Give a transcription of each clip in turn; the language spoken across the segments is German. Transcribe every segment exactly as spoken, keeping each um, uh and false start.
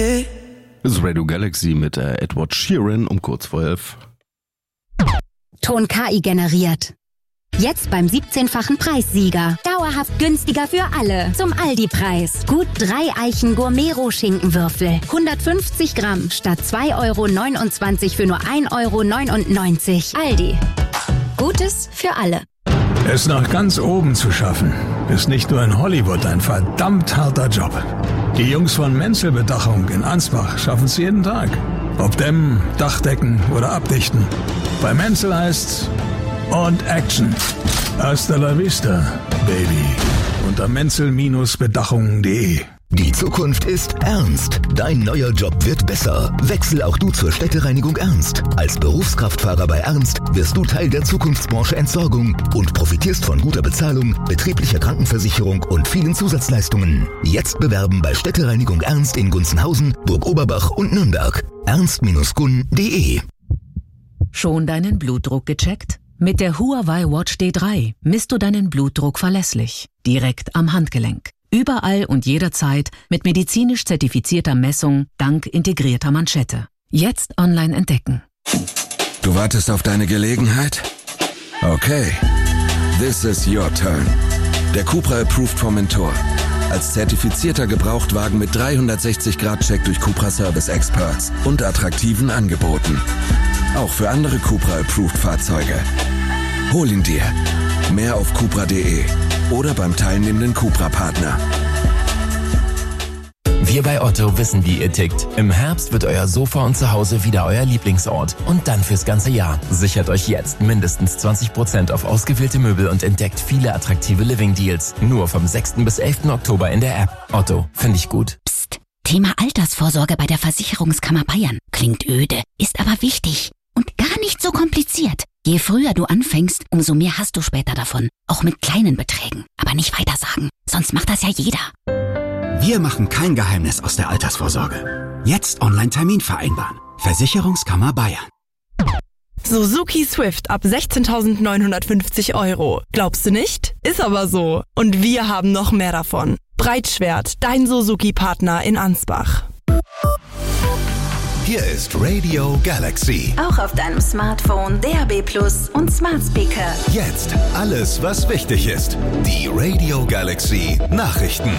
Hey. Das ist Radio Galaxy mit äh, Edward Sheeran um kurz vor elf. Ton K I generiert. Jetzt beim siebzehnfachen Preissieger. Dauerhaft günstiger für alle. Zum Aldi-Preis. Gut drei Eichen Gourmet-Roh-Schinkenwürfel. hundertfünfzig Gramm statt zwei Euro neunundzwanzig für nur ein Euro neunundneunzig. Aldi. Gutes für alle. Es nach ganz oben zu schaffen, ist nicht nur in Hollywood ein verdammt harter Job. Die Jungs von Menzel Bedachung in Ansbach schaffen es jeden Tag. Ob dämmen, Dachdecken oder abdichten. Bei Menzel heißt's und Action. Hasta la vista, Baby. Unter menzel Bedachung punkt de. Die Zukunft ist ernst. Dein neuer Job wird besser. Wechsel auch du zur Städtereinigung Ernst. Als Berufskraftfahrer bei Ernst wirst du Teil der Zukunftsbranche Entsorgung und profitierst von guter Bezahlung, betrieblicher Krankenversicherung und vielen Zusatzleistungen. Jetzt bewerben bei Städtereinigung Ernst in Gunzenhausen, Burg Oberbach und Nürnberg. ernst Bindestrich gun punkt de. Schon deinen Blutdruck gecheckt? Mit der Huawei Watch D drei misst du deinen Blutdruck verlässlich. Direkt am Handgelenk. Überall und jederzeit mit medizinisch zertifizierter Messung dank integrierter Manschette. Jetzt online entdecken. Du wartest auf deine Gelegenheit? Okay. This is your turn. Der Cupra Approved Formentor. Als zertifizierter Gebrauchtwagen mit dreihundertsechzig Grad Check durch Cupra Service Experts und attraktiven Angeboten. Auch für andere Cupra Approved Fahrzeuge. Hol ihn dir. Mehr auf cupra punkt de oder beim teilnehmenden Cupra-Partner. Wir bei Otto wissen, wie ihr tickt. Im Herbst wird euer Sofa und Zuhause wieder euer Lieblingsort. Und dann fürs ganze Jahr. Sichert euch jetzt mindestens zwanzig Prozent auf ausgewählte Möbel und entdeckt viele attraktive Living-Deals. Nur vom sechsten bis elften Oktober in der App. Otto, finde ich gut. Psst. Thema Altersvorsorge bei der Versicherungskammer Bayern. Klingt öde, ist aber wichtig. Und gar nicht so kompliziert. Je früher du anfängst, umso mehr hast du später davon. Auch mit kleinen Beträgen. Aber nicht weiter sagen, sonst macht das ja jeder. Wir machen kein Geheimnis aus der Altersvorsorge. Jetzt Online-Termin vereinbaren. Versicherungskammer Bayern. Suzuki Swift ab sechzehntausendneunhundertfünfzig Euro. Glaubst du nicht? Ist aber so. Und wir haben noch mehr davon. Breitschwert, dein Suzuki-Partner in Ansbach. Hier ist Radio Galaxy. Auch auf deinem Smartphone, D A B Plus und Smart Speaker. Jetzt alles, was wichtig ist. Die Radio Galaxy Nachrichten.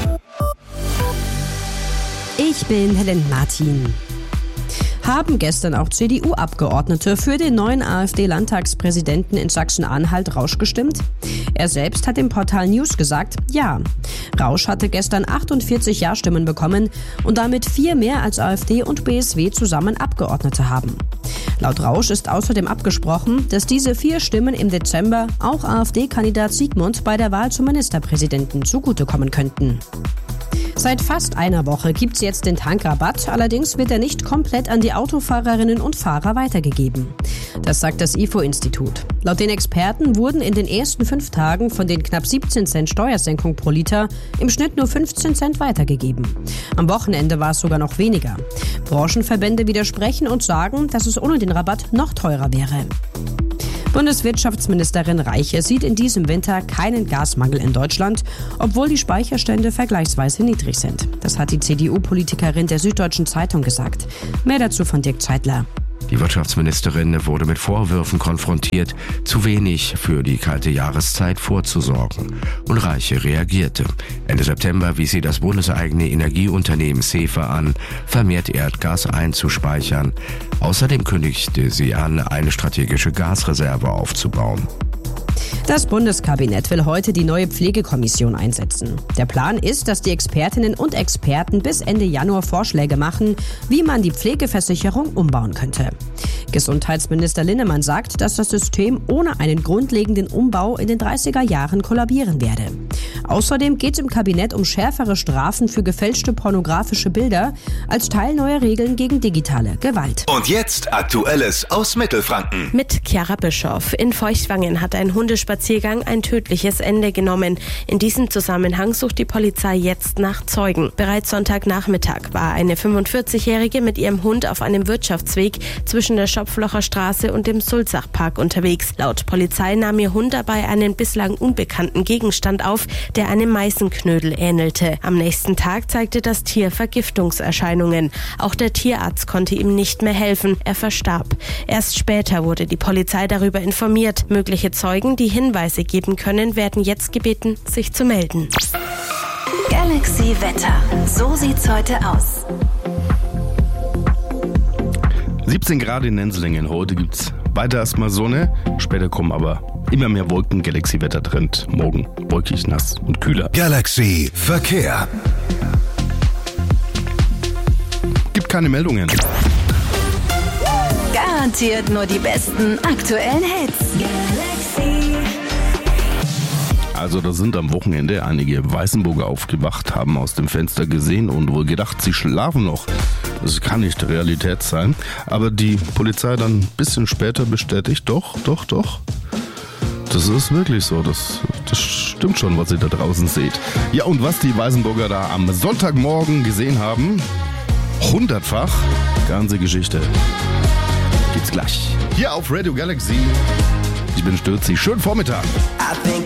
Ich bin Helen Martin. Haben gestern auch C D U-Abgeordnete für den neuen AfD-Landtagspräsidenten in Sachsen-Anhalt Rausch gestimmt? Er selbst hat im Portal News gesagt, ja. Rausch hatte gestern achtundvierzig Ja-Stimmen bekommen und damit vier mehr als AfD und B S W zusammen Abgeordnete haben. Laut Rausch ist außerdem abgesprochen, dass diese vier Stimmen im Dezember auch AfD-Kandidat Siegmund bei der Wahl zum Ministerpräsidenten zugutekommen könnten. Seit fast einer Woche gibt's jetzt den Tankrabatt, allerdings wird er nicht komplett an die Autofahrerinnen und Fahrer weitergegeben. Das sagt das I F O-Institut. Laut den Experten wurden in den ersten fünf Tagen von den knapp siebzehn Cent Steuersenkung pro Liter im Schnitt nur fünfzehn Cent weitergegeben. Am Wochenende war es sogar noch weniger. Branchenverbände widersprechen und sagen, dass es ohne den Rabatt noch teurer wäre. Bundeswirtschaftsministerin Reiche sieht in diesem Winter keinen Gasmangel in Deutschland, obwohl die Speicherstände vergleichsweise niedrig sind. Das hat die C D U-Politikerin der Süddeutschen Zeitung gesagt. Mehr dazu von Dirk Zeitler. Die Wirtschaftsministerin wurde mit Vorwürfen konfrontiert, zu wenig für die kalte Jahreszeit vorzusorgen. Und Reiche reagierte. Ende September wies sie das bundeseigene Energieunternehmen SEFA an, vermehrt Erdgas einzuspeichern. Außerdem kündigte sie an, eine strategische Gasreserve aufzubauen. Das Bundeskabinett will heute die neue Pflegekommission einsetzen. Der Plan ist, dass die Expertinnen und Experten bis Ende Januar Vorschläge machen, wie man die Pflegeversicherung umbauen könnte. Gesundheitsminister Linnemann sagt, dass das System ohne einen grundlegenden Umbau in den dreißiger Jahren kollabieren werde. Außerdem geht es im Kabinett um schärfere Strafen für gefälschte pornografische Bilder als Teil neuer Regeln gegen digitale Gewalt. Und jetzt Aktuelles aus Mittelfranken. Mit Chiara Bischoff. In Feuchtwangen hat ein Hunde Hundespaziergang ein tödliches Ende genommen. In diesem Zusammenhang sucht die Polizei jetzt nach Zeugen. Bereits Sonntagnachmittag war eine fünfundvierzigjährige mit ihrem Hund auf einem Wirtschaftsweg zwischen der Schopflocher Straße und dem Sulzachpark unterwegs. Laut Polizei nahm ihr Hund dabei einen bislang unbekannten Gegenstand auf, der einem Meißenknödel ähnelte. Am nächsten Tag zeigte das Tier Vergiftungserscheinungen. Auch der Tierarzt konnte ihm nicht mehr helfen. Er verstarb. Erst später wurde die Polizei darüber informiert. Mögliche Zeugen, die Hinweise geben können, werden jetzt gebeten, sich zu melden. Galaxy Wetter. So sieht's heute aus. siebzehn Grad in Nenzlingen. Heute gibt's weiter erstmal Sonne. Später kommen aber immer mehr Wolken. Galaxy-Wetter-Trend. Morgen wolkig, nass und kühler. Galaxy Verkehr. Gibt keine Meldungen. Garantiert nur die besten aktuellen Hits. Galaxy. Also da sind am Wochenende einige Weißenburger aufgewacht, haben aus dem Fenster gesehen und wohl gedacht, sie schlafen noch. Das kann nicht Realität sein. Aber die Polizei dann ein bisschen später bestätigt, doch, doch, doch. Das ist wirklich so. Das, das stimmt schon, was ihr da draußen seht. Ja, und was die Weißenburger da am Sonntagmorgen gesehen haben, hundertfach, ganze Geschichte. Gibt's gleich. Hier auf Radio Galaxy. Ich bin Stürzi. Schönen Vormittag.